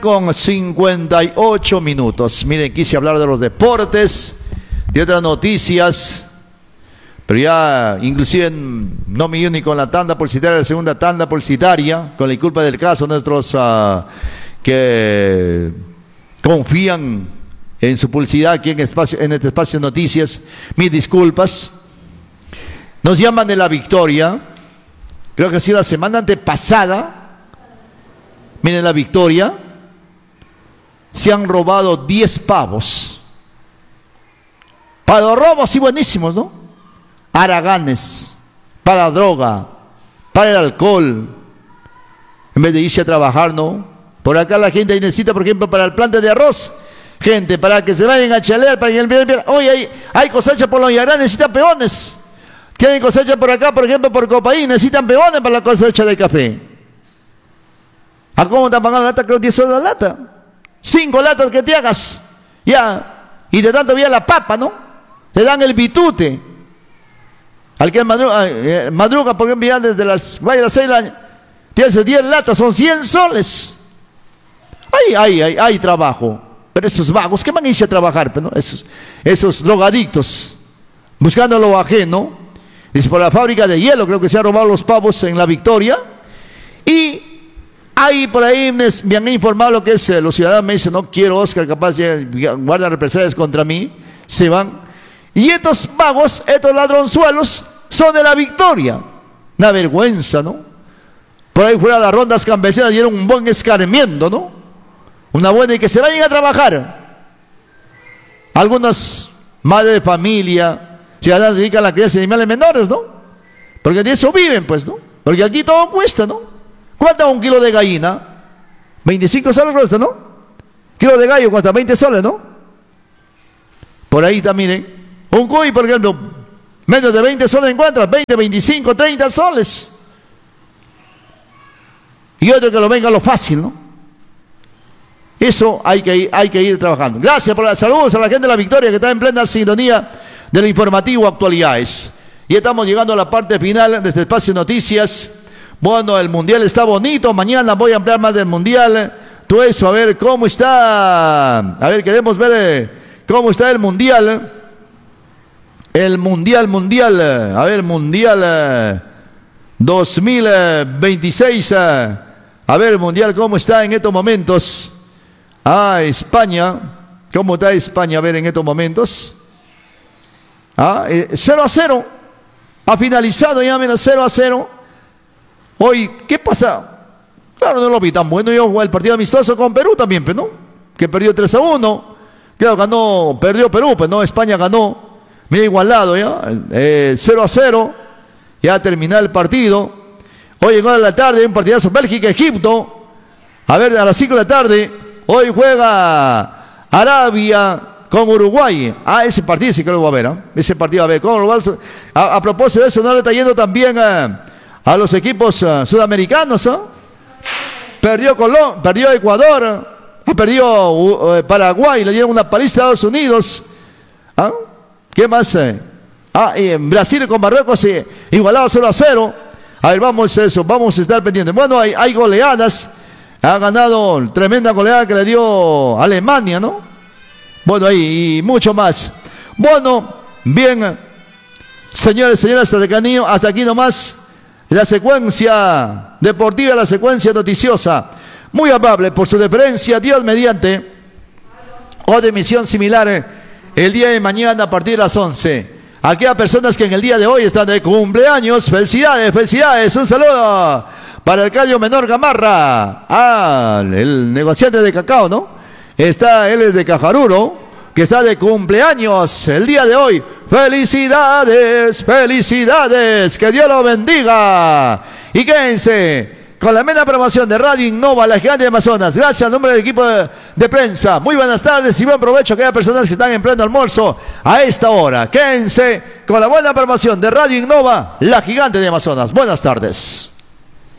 Con 58 minutos. Miren, quise hablar de los deportes, de otras noticias, pero ya inclusive no me uní con la tanda publicitaria, la segunda tanda publicitaria, con la culpa del caso, nuestros que confían en su publicidad aquí en este espacio de noticias, mis disculpas. Nos llaman de La Victoria, creo que ha sido la semana antepasada. Miren, La Victoria se han robado 10 pavos. Para los robos, sí, buenísimos, ¿no? Haraganes, para droga, para el alcohol, en vez de irse a trabajar, ¿no? Por acá la gente necesita, por ejemplo, para el plante de arroz, gente, para que se vayan a chalear, para que el... Oye, hay cosecha por los Yarán, necesitan peones. Tienen cosecha por acá, por ejemplo, por Copaí, necesitan peones para la cosecha de café. ¿A cómo están pagando la lata? Creo que 10 soles la lata. 5 latas que te hagas, ya, y de tanto vía la papa, ¿no? Te dan el bitute. Al que madruga, por ejemplo, ya desde vaya a las 6 de la... Tienes 10 latas, son 100 soles. Hay trabajo. Pero esos vagos, ¿qué van a irse a trabajar? ¿No? Esos drogadictos, buscando lo ajeno. Dice, por la fábrica de hielo, creo que se han robado los pavos en La Victoria. Y ahí por ahí me han informado lo que es, los ciudadanos me dicen, no quiero, Oscar, capaz guarda represalias contra mí, se van. Y estos vagos, estos ladronzuelos, son de La Victoria. Una vergüenza, ¿no? Por ahí fuera las rondas campesinas dieron un buen escarmiento, ¿no? Una buena, y que se vayan a trabajar. Algunas madres de familia, ciudadanos dedican a la crianza de animales menores, ¿no? Porque de eso viven, pues, ¿no? Porque aquí todo cuesta, ¿no? ¿Cuánto un kilo de gallina? 25 soles cuesta, ¿no? Kilo de gallo cuesta 20 soles, ¿no? Por ahí está, miren. Un cuy, por ejemplo, menos de 20 soles encuentras, 20, 25, 30 soles. Y otro que lo venga a lo fácil, ¿no? Eso hay que ir trabajando. Gracias por los saludos a la gente de La Victoria que está en plena sintonía del informativo Actualidades. Y estamos llegando a la parte final de este espacio de noticias. Bueno, el Mundial está bonito. Mañana voy a ampliar más del Mundial. Todo eso, a ver cómo está. A ver, queremos ver cómo está el Mundial. El Mundial. A ver, Mundial 2026. A ver, el Mundial, cómo está en estos momentos. España. ¿Cómo está España? A ver, en estos momentos. 0-0. Ha finalizado ya, menos 0-0. Hoy, ¿qué pasa? Claro, no lo vi tan bueno. Yo jugué el partido amistoso con Perú también, pero no, que perdió 3-1. Claro, perdió Perú, pero no, España ganó. Mira, igualado ya, 0-0. Ya terminó el partido. Hoy en hora de la tarde, un partidazo Bélgica-Egipto. A ver, a las 5 de la tarde. Hoy juega Arabia con Uruguay. Ese partido sí creo que va a haber, ese partido va a haber. A propósito de eso, no le está yendo también a los equipos sudamericanos, perdió Ecuador, perdió Paraguay, le dieron una paliza a Estados Unidos. ¿Qué más? En Brasil con Marruecos igualado 0-0. A ver, vamos a estar pendientes. Bueno, hay goleadas. Ha ganado tremenda goleada que le dio Alemania, ¿no? Bueno, ahí y mucho más. Bueno, bien, señores, hasta aquí nomás. La secuencia deportiva, la secuencia noticiosa. Muy amable por su deferencia, Dios mediante. Otra emisión similar el día de mañana a partir de las 11. Aquí a personas que en el día de hoy están de cumpleaños. Felicidades. Un saludo para el Cayo Menor Gamarra. El negociante de cacao, ¿no? Él es de Cajaruro, que está de cumpleaños el día de hoy. Felicidades, que Dios lo bendiga. Y quédense con la mera promoción de Radio Innova, la Gigante de Amazonas. Gracias al nombre del equipo de prensa. Muy buenas tardes y buen provecho a aquellas personas que están en pleno almuerzo a esta hora. Quédense con la buena promoción de Radio Innova, la Gigante de Amazonas. Buenas tardes.